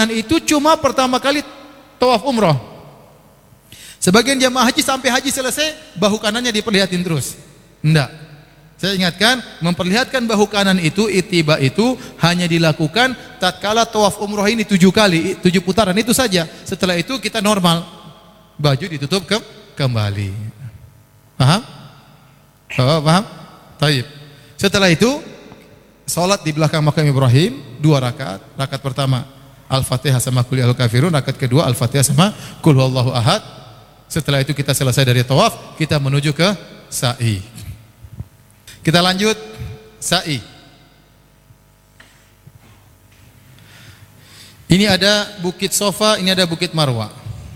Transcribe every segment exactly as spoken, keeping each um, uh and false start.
itu cuma pertama kali tawaf umroh. Sebagian jamaah haji sampai haji selesai bahu kanannya diperlihatin terus. Enggak. Saya ingatkan, memperlihatkan bahu kanan itu, ittiba itu hanya dilakukan tatkala tawaf umroh ini tujuh kali, tujuh putaran itu saja. Setelah itu kita normal, baju ditutup ke kembali. Paham? Oh, paham? Taib. Setelah itu salat di belakang makam Ibrahim dua rakaat. Rakaat pertama Al-Fatihah sama Qul ya ayyuhal kafirun, rakaat kedua Al-Fatihah sama Qul huwallahu ahad. Setelah itu kita selesai dari tawaf, kita menuju ke sa'i. Kita lanjut sa'i. Ini ada Bukit Sofa, ini ada Bukit Marwa.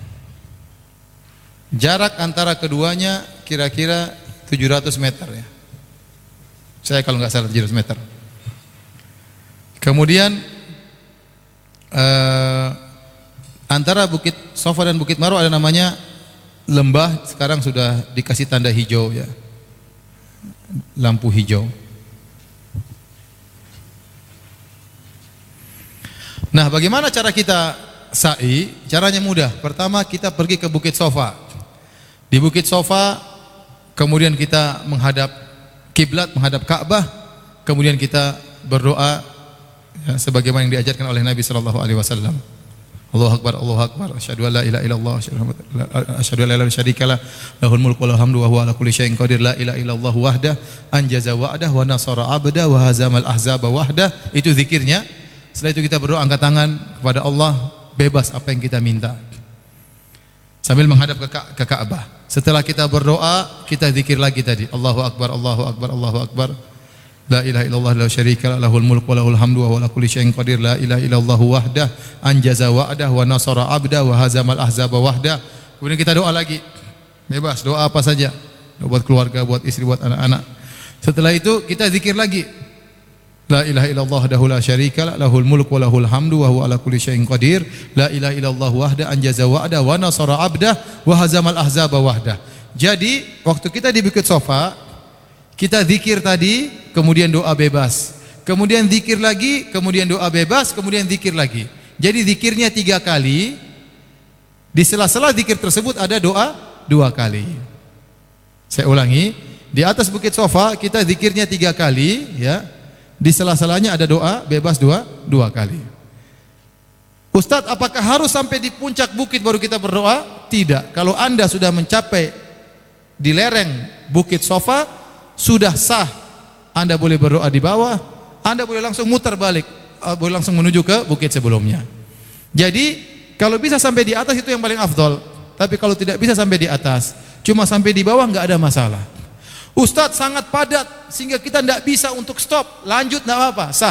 Jarak antara keduanya kira-kira tujuh ratus meter ya. Saya kalau nggak salah tujuh ratus meter. Kemudian eh, antara Bukit Sofa dan Bukit Marwa ada namanya lembah, sekarang sudah dikasih tanda hijau ya. Lampu hijau. Nah, bagaimana cara kita sa'i? Caranya mudah. Pertama kita pergi ke Bukit Sofa. Di Bukit Sofa kemudian kita menghadap kiblat, menghadap Ka'bah, kemudian kita berdoa ya, sebagaimana yang diajarkan oleh Nabi sallallahu alaihi wasallam. Allahu akbar, Allahu akbar, asyhadu an la ilaha illallah, asyhadu an la ilaha syarikalah, lahul mulku wa lahul hamdu wa huwa ala kulli syai'in qadir, la ilaha illallah wahdah, anjaza wa'dah wa nasara 'abdah wa hazamal ahzaba wahdah. Itu zikirnya. Setelah itu kita berdoa, angkat tangan kepada Allah, bebas apa yang kita minta. Sambil menghadap ke, Ka ke Ka'bah. Setelah kita berdoa, kita zikir lagi tadi. Allahu akbar, Allahu akbar, Allahu akbar. La ilaha illallah la syarika lah, lahul mulku wa lahul hamdu wa huwa ala kulli syai'in qadir, la ilaha illallah wahdah, anjaza wa'dah wa nasara 'abdah wa hazamal ahzaba wahdah. Kemudian kita doa lagi. Bebas, doa apa saja. Doa buat keluarga, buat istri, buat anak-anak. Setelah itu kita zikir lagi. La ilaha illallah wahdahu la syarika lah, lahul mulku wa lahul hamdu wa huwa ala kulli syai'in qadir, la ilaha illallah wahdah, anjaza wa'dah wa nasara 'abdah wa hazamal ahzaba wahdah. Jadi, waktu kita di Bukit Sofa, kita zikir tadi, kemudian doa bebas. Kemudian zikir lagi, kemudian doa bebas, kemudian zikir lagi. Jadi zikirnya tiga kali. Di sela-sela zikir tersebut ada doa dua kali. Saya ulangi, di atas Bukit Sofa kita zikirnya tiga kali, ya. Di sela-selanya ada doa bebas dua dua kali. Ustadz, apakah harus sampai di puncak bukit baru kita berdoa? Tidak. Kalau Anda sudah mencapai di lereng Bukit Sofa, sudah sah. Anda boleh berdoa di bawah, Anda boleh langsung muter balik, boleh langsung menuju ke bukit sebelumnya. Jadi kalau bisa sampai di atas itu yang paling afdol. Tapi kalau tidak bisa sampai di atas, cuma sampai di bawah nggak ada masalah. Ustadz, sangat padat sehingga kita tidak bisa untuk stop, lanjut tidak apa-apa, sah.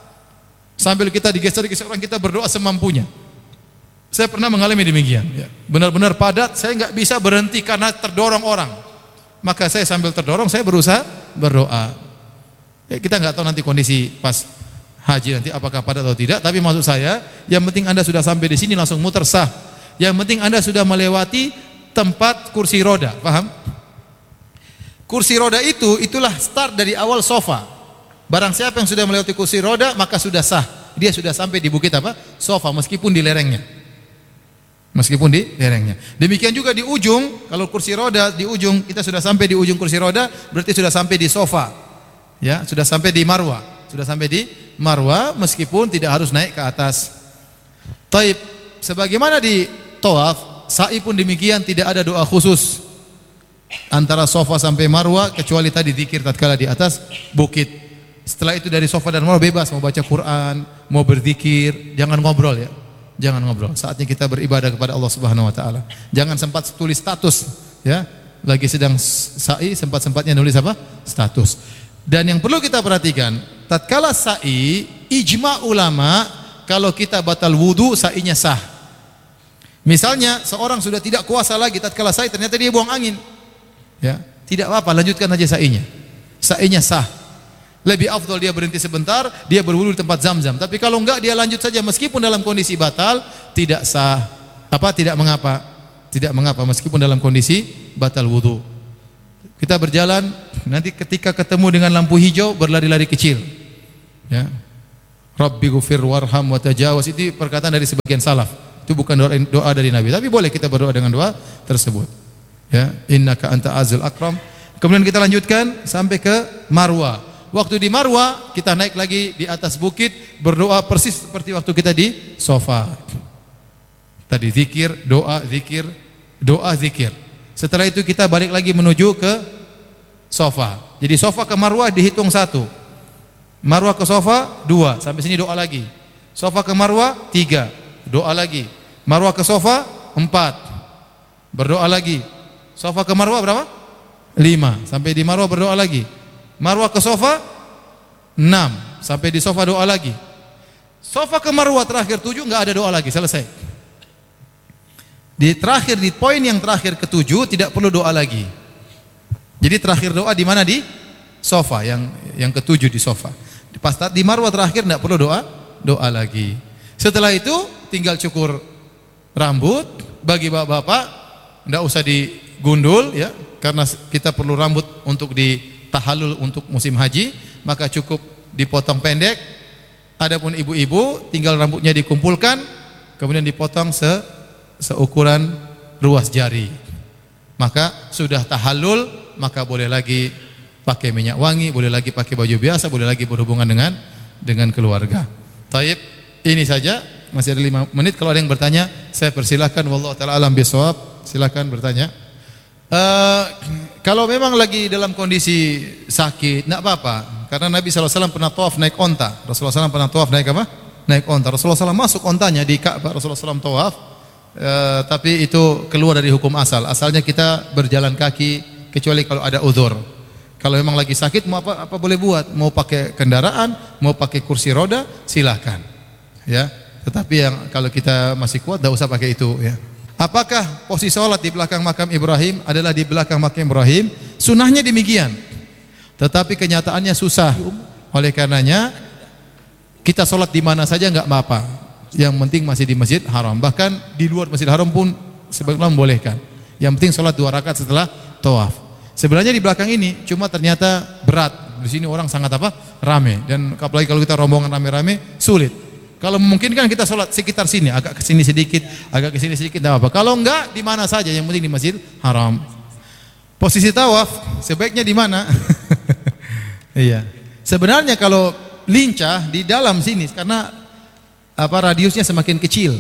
Sambil kita digeser-geser orang, kita berdoa semampunya. Saya pernah mengalami demikian. Benar-benar padat, saya nggak bisa berhenti karena terdorong orang. Maka saya sambil terdorong, saya berusaha berdoa. Ya, kita nggak tahu nanti kondisi pas haji nanti apakah padat atau tidak. Tapi maksud saya, yang penting Anda sudah sampai di sini langsung muter, sah. Yang penting Anda sudah melewati tempat kursi roda, paham? Kursi roda itu, itulah start dari awal sofa. Barang siapa yang sudah melewati kursi roda, maka sudah sah. Dia sudah sampai di bukit apa? Sofa, meskipun di lerengnya. Meskipun di lerengnya. Demikian juga di ujung, kalau kursi roda di ujung, kita sudah sampai di ujung kursi roda, berarti sudah sampai di sofa. Ya, sudah sampai di Marwa. Sudah sampai di Marwa, meskipun tidak harus naik ke atas. Taib, sebagaimana di tawaf, sa'i pun demikian, tidak ada doa khusus antara sofa sampai Marwa, kecuali tadi zikir tatkala di atas bukit. Setelah itu dari sofa dan Marwa bebas, mau baca Quran, mau berzikir, jangan ngobrol ya. Jangan ngobrol. Saatnya kita beribadah kepada Allah Subhanahu wa taala. Jangan sempat tulis status ya. Lagi sedang sa'i, sempat-sempatnya nulis apa? Status. Dan yang perlu kita perhatikan, tatkala sa'i, ijma ulama kalau kita batal wudu, sa'inya sah. Misalnya seorang sudah tidak kuasa lagi tatkala sa'i, ternyata dia buang angin. Ya, tidak apa-apa, lanjutkan aja sa'inya. Sa'inya sah. Lebih afdal dia berhenti sebentar, dia berwudu di tempat Zam-Zam. Tapi kalau enggak, dia lanjut saja meskipun dalam kondisi batal, tidak sah. Apa? Tidak mengapa. Tidak mengapa meskipun dalam kondisi batal wudu. Kita berjalan, nanti ketika ketemu dengan lampu hijau, berlari-lari kecil. Ya. Rabbi ghfir warham wa tajawaz, itu perkataan dari sebagian salaf. Itu bukan doa, doa dari Nabi, tapi boleh kita berdoa dengan doa tersebut. Ya, innaka anta azul akram. Kemudian kita lanjutkan sampai ke Marwa. Waktu di Marwa kita naik lagi di atas bukit, berdoa persis seperti waktu kita di Safa. Tadi zikir, doa, zikir, doa, zikir. Setelah itu kita balik lagi menuju ke Safa. Jadi Safa ke Marwa dihitung satu. Marwa ke Safa dua, sampai sini doa lagi. Safa ke Marwa tiga, doa lagi. Marwa ke Safa empat, berdoa lagi. Safa ke Marwa berapa? Lima, sampai di Marwa berdoa lagi. Marwa ke Safa enam, sampai di Safa doa lagi. Safa ke Marwa terakhir tujuh, nggak ada doa lagi, selesai. Di terakhir, di poin yang terakhir ketujuh tidak perlu doa lagi. Jadi terakhir doa di mana? Di Safa, yang yang ketujuh di Safa. Pas di Marwa terakhir tidak perlu doa, doa lagi. Setelah itu tinggal cukur rambut. Bagi bapak-bapak tidak usah digundul ya, karena kita perlu rambut untuk ditahallul untuk musim haji, maka cukup dipotong pendek. Adapun ibu-ibu tinggal rambutnya dikumpulkan, kemudian dipotong se seukuran ruas jari. Maka sudah tahallul, maka boleh lagi pakai minyak wangi, boleh lagi pakai baju biasa, boleh lagi berhubungan dengan dengan keluarga. Taib, ini saja, masih ada lima menit. Kalau ada yang bertanya, saya persilahkan. Wallahu taala alam bisawab. Silakan bertanya. Uh, kalau memang lagi dalam kondisi sakit, tidak apa-apa. Karena Nabi shallallahu alaihi wasallam pernah tawaf naik onta. Rasulullah shallallahu alaihi wasallam pernah tawaf naik apa? Naik onta. Rasulullah shallallahu alaihi wasallam masuk ontanya di Ka'bah. Rasulullah shallallahu alaihi wasallam tawaf. Uh, tapi itu keluar dari hukum asal. Asalnya kita berjalan kaki kecuali kalau ada uzur. Kalau memang lagi sakit mau apa apa boleh buat, mau pakai kendaraan, mau pakai kursi roda, silahkan. Ya. Tetapi yang kalau kita masih kuat tidak usah pakai itu ya. Apakah posisi salat di belakang makam Ibrahim adalah di belakang makam Ibrahim? Sunnahnya demikian. Tetapi kenyataannya susah. Oleh karenanya kita salat di mana saja enggak apa-apa. Yang penting masih di Masjid Haram. Bahkan di luar Masjid Haram pun sebagian membolehkan. Yang penting salat dua rakaat setelah tawaf. Sebenarnya di belakang ini cuma ternyata berat. Di sini orang sangat apa? Rame, dan apalagi kalau kita rombongan rame-rame sulit. Kalau memungkinkan kita sholat sekitar sini, agak ke sini sedikit, agak ke sini sedikit, tidak apa-apa. Kalau enggak di mana saja, yang penting di Masjid Haram. Posisi tawaf sebaiknya di mana? Iya. Sebenarnya kalau lincah di dalam sini, karena apa, radiusnya semakin kecil,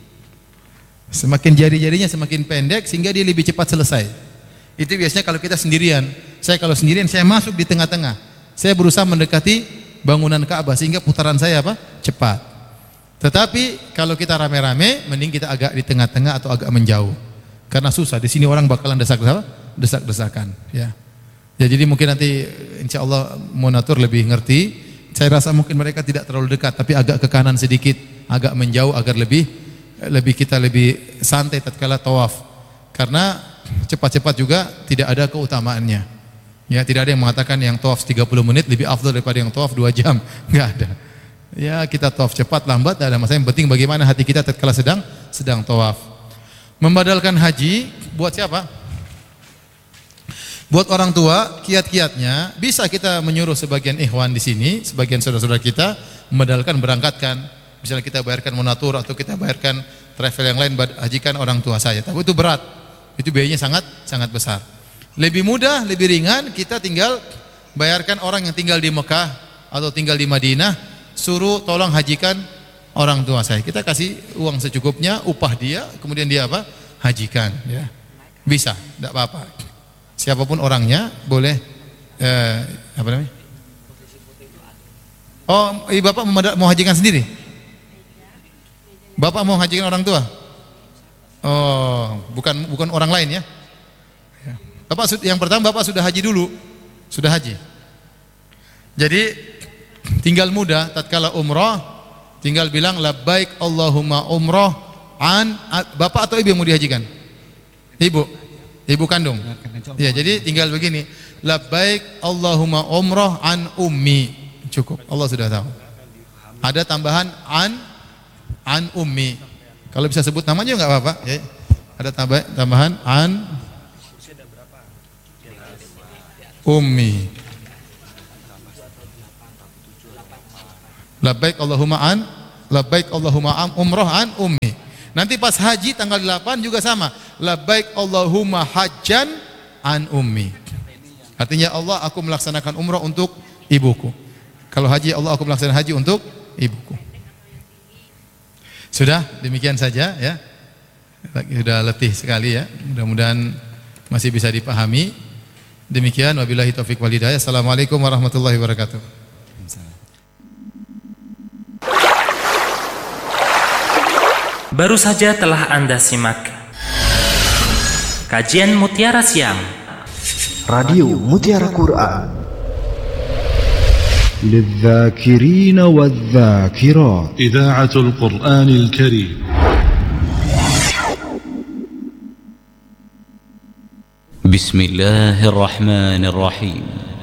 semakin jari-jarinya semakin pendek sehingga dia lebih cepat selesai. Itu biasanya kalau kita sendirian. Saya kalau sendirian saya masuk di tengah-tengah. Saya berusaha mendekati bangunan Ka'bah sehingga putaran saya apa? Cepat. Tetapi kalau kita rame-rame, mending kita agak di tengah-tengah atau agak menjauh. Karena susah. Di sini orang bakalan desak-desak, desak-desakan. Ya. Ya, jadi mungkin nanti insya Allah Monatur lebih ngerti. Saya rasa mungkin mereka tidak terlalu dekat, tapi agak ke kanan sedikit, agak menjauh agar lebih lebih kita lebih santai tatkala tawaf. Karena cepat-cepat juga tidak ada keutamaannya. Ya, tidak ada yang mengatakan yang tawaf tiga puluh menit lebih afdal daripada yang tawaf dua jam. Enggak ada. Ya, kita tawaf cepat lambat tidak ada masalah. Yang penting bagaimana hati kita tatkala sedang sedang tawaf. Membadalkan haji buat siapa? Buat orang tua, kiat-kiatnya bisa kita menyuruh sebagian ikhwan di sini, sebagian saudara-saudara kita membadalkan, berangkatkan. Misalnya kita bayarkan Monatur atau kita bayarkan travel yang lain, hajikan orang tua saya. Tapi itu berat. Itu biayanya sangat sangat besar. Lebih mudah, lebih ringan, kita tinggal bayarkan orang yang tinggal di Mekah atau tinggal di Madinah, suruh tolong hajikan orang tua saya. Kita kasih uang secukupnya, upah dia, kemudian dia apa? Hajikan. Ya. Bisa, tidak apa-apa. Siapapun orangnya boleh. Eh, apa namanya? Oh, ibu bapak mau hajikan sendiri? Bapak mau hajikan orang tua? Oh, bukan bukan orang lain ya. Bapak yang pertama Bapak sudah haji dulu. Sudah haji. Jadi tinggal mudah tatkala umrah, tinggal bilang labbaik Allahumma umrah an Bapak atau Ibu yang mau dihajikan? Ibu. Ibu kandung. Ya, jadi tinggal begini. Labbaik Allahumma umrah an ummi. Cukup. Allah sudah tahu. Ada tambahan an an ummi. Kalau bisa sebut namanya enggak apa-apa, ya. Ada tambah, tambahan an ummi. Labbaik Allahumma an, labbaik Allahumma am umrah an ummi. Nanti pas haji tanggal delapan juga sama. Labbaik Allahumma hajjan an ummi. Artinya Allah, aku melaksanakan umrah untuk ibuku. Kalau haji, Allah, aku melaksanakan haji untuk ibuku. Sudah, demikian saja ya. Sudah letih sekali ya. Mudah-mudahan masih bisa dipahami. Demikian, wabillahi taufiq wal hidayah. Assalamualaikum warahmatullahi wabarakatuh. Baru saja telah Anda simak kajian Mutiara Siang Radio Mutiara Quran للذاكرين والذاكرات إذاعة القرآن الكريم. بسم الله الرحمن الرحيم.